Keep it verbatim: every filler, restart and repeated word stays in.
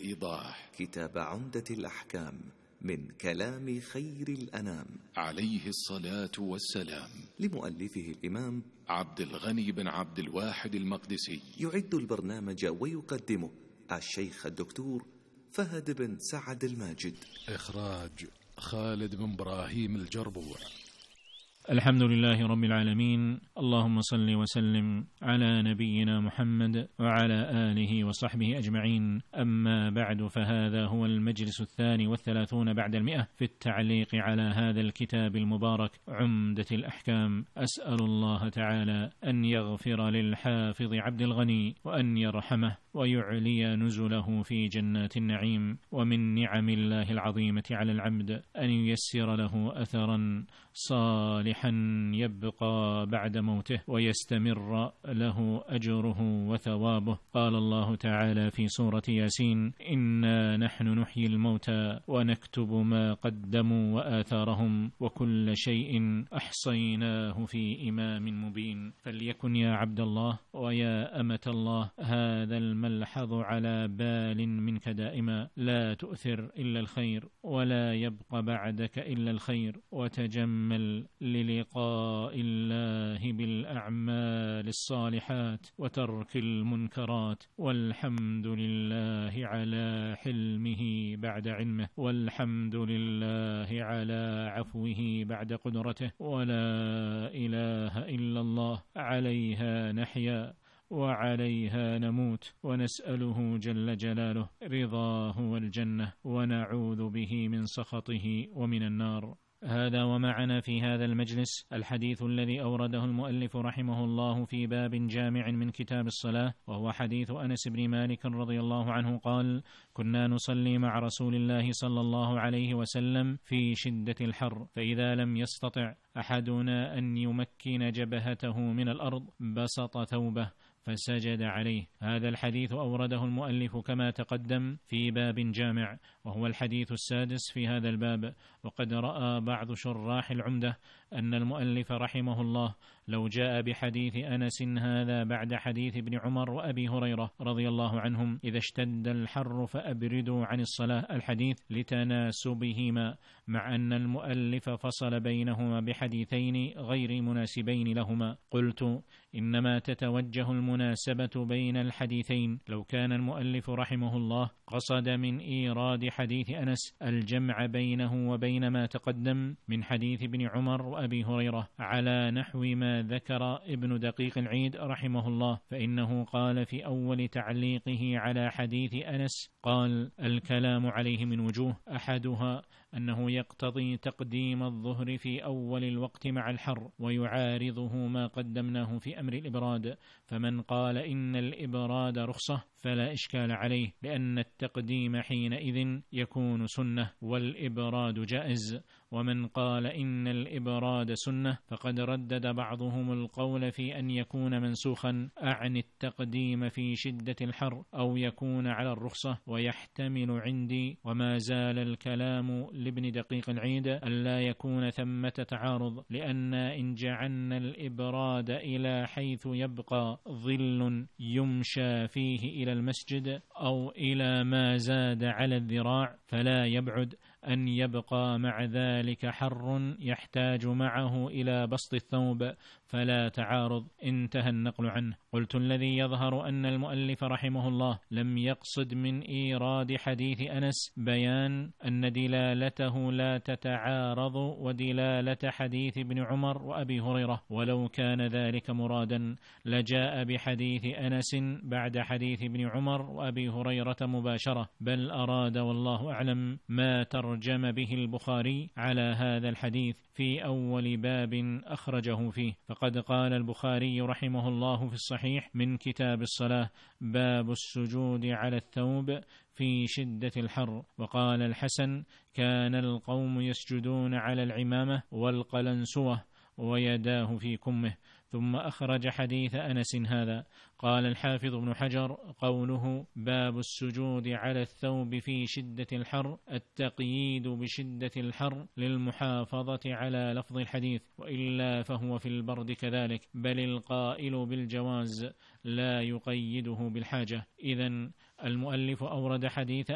الإيضاح كتاب عمدة الأحكام من كلام خير الأنام عليه الصلاة والسلام، لمؤلفه الإمام عبد الغني بن عبد الواحد المقدسي. يعد البرنامج ويقدمه الشيخ الدكتور فهد بن سعد الماجد. إخراج خالد بن إبراهيم الجربوع. الحمد لله رب العالمين، اللهم صل وسلم على نبينا محمد وعلى آله وصحبه أجمعين. أما بعد، فهذا هو المجلس الثاني والثلاثون بعد المئة في التعليق على هذا الكتاب المبارك عمدة الأحكام. أسأل الله تعالى أن يغفر للحافظ عبد الغني وأن يرحمه ويعلي نزله في جنات النعيم. ومن نعم الله العظيمة على العبد أن ييسر له أثرا صالحا يبقى بعد موته ويستمر له أجره وثوابه. قال الله تعالى في سورة ياسين: إنا نحن نحيي الموتى ونكتب ما قدموا وآثارهم وكل شيء أحصيناه في إمام مبين. فليكن يا عبد الله ويا أمة الله هذا الملحظ على بال منك دائما، لا تؤثر إلا الخير ولا يبقى بعدك إلا الخير، وتجمل للقاء الله بالأعمال الصالحات وترك المنكرات. والحمد لله على حلمه بعد علمه، والحمد لله على عفوه بعد قدرته، ولا إله إلا الله. عليها نحيا وعليها نموت، ونسأله جل جلاله رضاه والجنة، ونعوذ به من سخطه ومن النار. هذا ومعنا في هذا المجلس الحديث الذي أورده المؤلف رحمه الله في باب جامع من كتاب الصلاة، وهو حديث أنس بن مالك رضي الله عنه قال: كنا نصلي مع رسول الله صلى الله عليه وسلم في شدة الحر، فإذا لم يستطع أحدنا أن يمكن جبهته من الأرض بسط ثوبه فسجد عليه. هذا الحديث أورده المؤلف كما تقدم في باب جامع، وهو الحديث السادس في هذا الباب. وقد رأى بعض شراح العمدة أن المؤلف رحمه الله لو جاء بحديث أنس هذا بعد حديث ابن عمر وأبي هريرة رضي الله عنهم: إذا اشتد الحر فأبردوا عن الصلاة، الحديث لتناسبهما، مع أن المؤلف فصل بينهما بحديثين غير مناسبين لهما. قلت: إنما تتوجه المناسبة بين الحديثين لو كان المؤلف رحمه الله قصد من إيراد حديث أنس الجمع بينه وبين ما تقدم من حديث ابن عمر وأبي هريرة على نحو ما ذكر ابن دقيق العيد رحمه الله، فإنه قال في أول تعليقه على حديث أنس: قال: الكلام عليه من وجوه، أحدها أنه يقتضي تقديم الظهر في أول الوقت مع الحر، ويعارضه ما قدمناه في أمر الإبراد. فمن قال إن الإبراد رخصة فلا إشكال عليه، لأن التقديم حينئذ يكون سنة والإبراد جائز. ومن قال إن الإبراد سنة فقد ردد بعضهم القول في أن يكون منسوخا، أعني التقديم في شدة الحر أو يكون على الرخصة. ويحتمل عندي وما زال الكلام لابن دقيق العيد ألا يكون ثمة تعارض، لأن إن جعلنا الإبراد إلى حيث يبقى ظل يمشى فيه إلى المسجد أو إلى ما زاد على الذراع فلا يبعد أن يبقى مع ذلك حر يحتاج معه إلى بسط الثوب، فلا تعارض. انتهى النقل عنه. قلت: الذي يظهر أن المؤلف رحمه الله لم يقصد من إيراد حديث أنس بيان أن دلالته لا تتعارض ودلالة حديث ابن عمر وأبي هريرة، ولو كان ذلك مرادا لجاء بحديث أنس بعد حديث ابن عمر وأبي هريرة مباشرة، بل أراد والله أعلم ما ترجم به البخاري على هذا الحديث في أول باب أخرجه فيه. فقد قال البخاري رحمه الله في الصحيح من كتاب الصلاة: باب السجود على الثوب في شدة الحر. وقال الحسن: كان القوم يسجدون على العمامة والقلنسوة ويداه في كمه. ثم أخرج حديث أنس هذا. قال الحافظ ابن حجر: قوله باب السجود على الثوب في شدة الحر التقييد بشدة الحر للمحافظة على لفظ الحديث، وإلا فهو في البرد كذلك، بل القائل بالجواز لا يقيده بالحاجة. إذن المؤلف أورد حديث